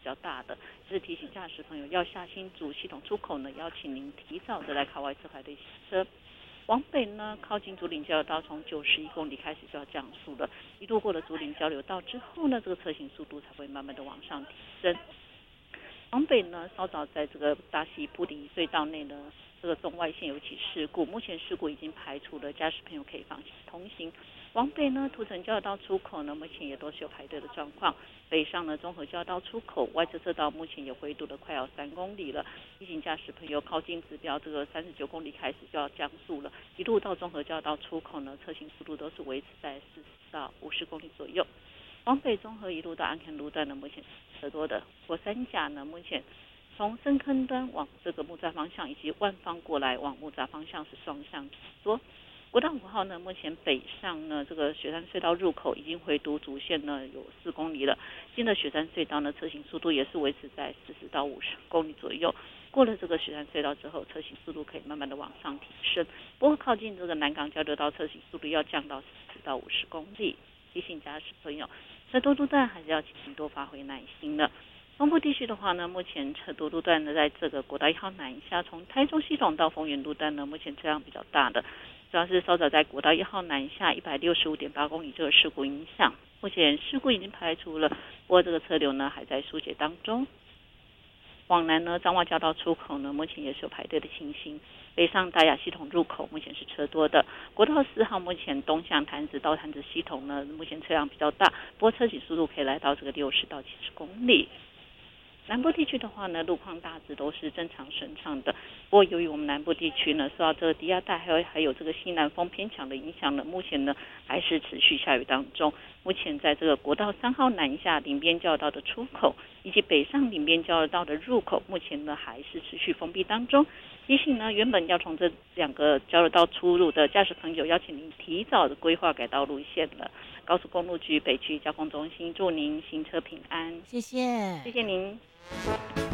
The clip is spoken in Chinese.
较大的，是提醒驾驶朋友要下新竹系统出口呢，邀请您提早的来考外侧排队行车。往北呢，靠近竹林交流道，从91公里开始就要降速了。一路过了竹林交流道之后呢，这个车行速度才会慢慢的往上提升。往北呢，稍早在这个大溪布里隧道内呢，这个中外线有起事故，目前事故已经排除了，驾驶朋友可以放心通行。往北呢，土城交流道出口呢，目前也都是有排队的状况。北上呢，综合交流道出口外侧车道目前也回堵了快要3公里了，提醒驾驶朋友靠近指标这个39公里开始就要降速了。一路到综合交流道出口呢，车行速度都是维持在40到50公里左右。往北综合一路到安坑路段呢，目前车多的。国三甲呢，目前从深坑端往这个木栅方向，以及万方过来往木栅方向是双向多。国道5号呢，目前北上呢，这个雪山隧道入口已经回堵主线呢有4公里了。进了雪山隧道呢，车行速度也是维持在40到50公里左右。过了这个雪山隧道之后，车行速度可以慢慢的往上提升。不过靠近这个南港交流道，车行速度要降到40到50公里。提醒驾驶朋友，车多路段还是要请您多发挥耐心了。东部地区的话呢，目前车多路段呢，在这个国道1号南下，从台中系统到丰原路段呢，目前车辆比较大的，主要是稍早在国道1号南下165.8公里这个事故影响。目前事故已经排除了，不过这个车流呢还在疏解当中。往南呢，彰化交道出口呢，目前也是有排队的情形。北上大雅系统入口目前是车多的。国道4号目前东向潭子到潭子系统呢，目前车辆比较大，不过车行速度可以来到这个60到70公里。南部地区的话呢，路况大致都是正常顺畅的。不过由于我们南部地区呢，受到这个低压带还有这个西南风偏强的影响呢，目前呢还是持续下雨当中。目前在这个国道3号南下林边交流道的出口，以及北上林边交流道的入口，目前呢还是持续封闭当中。提醒呢，原本要从这2个交流道出入的驾驶朋友，邀请您提早的规划改道路线了。高速公路局北区交通中心祝您行车平安， 谢谢， 谢谢您。